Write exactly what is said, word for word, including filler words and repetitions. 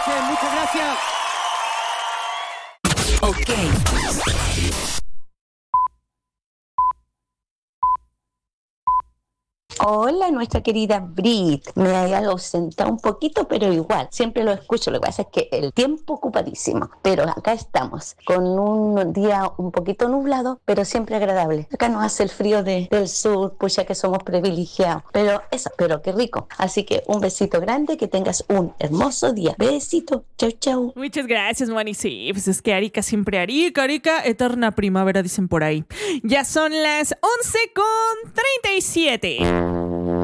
noche, muchas gracias. Ok. Hola, nuestra querida Brit. Me había ausentado un poquito, pero igual, siempre lo escucho. Lo que pasa es que el tiempo ocupadísimo. Pero acá estamos, con un día un poquito nublado, pero siempre agradable. Acá nos hace el frío de, del sur, pues ya que somos privilegiados. Pero eso, pero qué rico. Así que un besito grande, que tengas un hermoso día. Besito, chau, chau. Muchas gracias, Moni. Sí, pues es que Arica siempre Arica, Arica, eterna primavera, dicen por ahí. Ya son las once con treinta y siete.